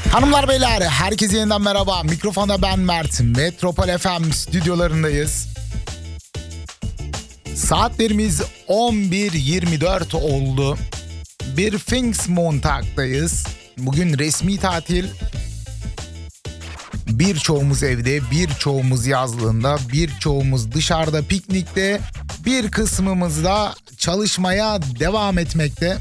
Hanımlar beyler, herkese yeniden merhaba. Mikrofonda ben Mert. Metropol FM stüdyolarındayız. Saatlerimiz 11.24 oldu. Bir Pfingstmontag'dayız. Bugün resmi tatil. Birçoğumuz evde, birçoğumuz yazlığında, birçoğumuz dışarıda piknikte, bir kısmımız da çalışmaya devam etmekte.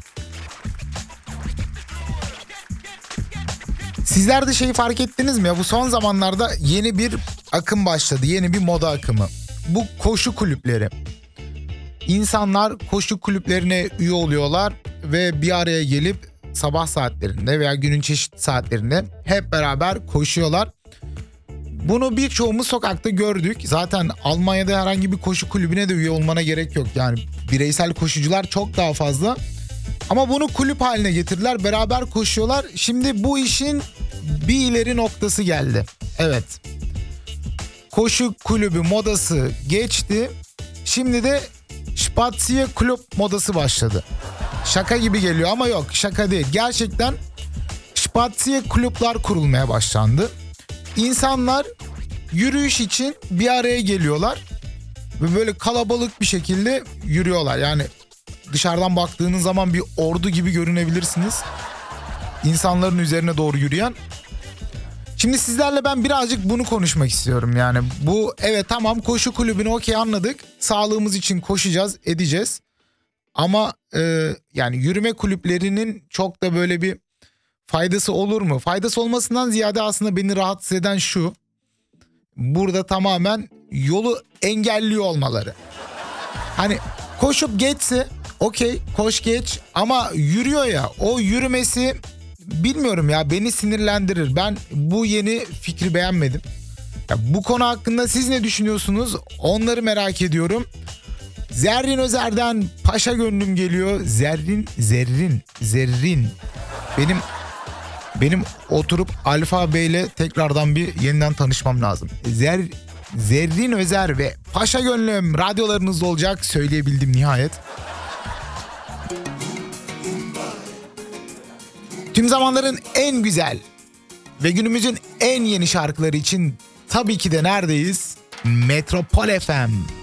Sizler de şeyi fark ettiniz mi ya? Bu son zamanlarda yeni bir akım başladı. Yeni bir moda akımı. Bu koşu kulüpleri. İnsanlar koşu kulüplerine üye oluyorlar ve bir araya gelip sabah saatlerinde veya günün çeşitli saatlerinde hep beraber koşuyorlar. Bunu birçoğumuz sokakta gördük. Zaten Almanya'da herhangi bir koşu kulübüne de üye olmana gerek yok. Yani bireysel koşucular çok daha fazla. Ama bunu kulüp haline getirdiler. Beraber koşuyorlar. Şimdi bu işin bir ileri noktası geldi. Evet. Koşu kulübü modası geçti. Şimdi de Spazier Club modası başladı. Şaka gibi geliyor ama yok, şaka değil. Gerçekten Spazier Club'lar kurulmaya başlandı. İnsanlar yürüyüş için bir araya geliyorlar ve böyle kalabalık bir şekilde yürüyorlar. Yani dışarıdan baktığınız zaman bir ordu gibi görünebilirsiniz. İnsanların üzerine doğru yürüyen. Şimdi sizlerle ben birazcık bunu konuşmak istiyorum. Yani bu, evet tamam, koşu kulübünü okey, anladık. Sağlığımız için koşacağız, edeceğiz. Ama yani yürüme kulüplerinin çok da böyle bir faydası olur mu? Faydası olmasından ziyade aslında beni rahatsız eden şu. Burada tamamen yolu engelliyor olmaları. Hani koşup geçse okey, koş geç, ama yürüyor ya, o yürümesi bilmiyorum ya, beni sinirlendirir. Ben bu yeni fikri beğenmedim. Ya bu konu hakkında siz ne düşünüyorsunuz? Onları merak ediyorum. Zerrin Özer'den Paşa Gönlüm geliyor. Zerrin. Benim oturup alfabeyle tekrardan bir yeniden tanışmam lazım. Zerrin Özer ve Paşa Gönlüm radyolarınızda olacak, söyleyebildim nihayet. Tüm zamanların en güzel ve günümüzün en yeni şarkıları için tabii ki de neredeyiz? Metropol FM.